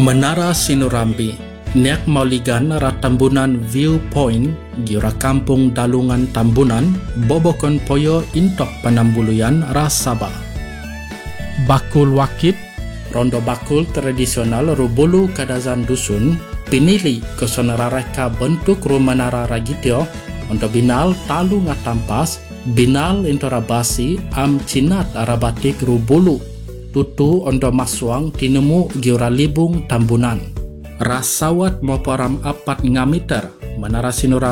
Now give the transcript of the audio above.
Menara Sinurambi, niak mauligan ra Tambunan Viewpoint, giura kampung Dalungan Tambunan, bobokon poyo intok penambuluyan ra Sabah. Bakul Wakit, rondo bakul tradisional rubulu kadazan dusun, pinili kesonara reka bentuk rumanara ragitio, untuk binal talu ngatampas, binal intorabasi am cinat arabatik rubulu, tutu ondo maswang tinemu giura libung Tambunan. Rasawat moporam 4 ngameter, Menara Sinurambi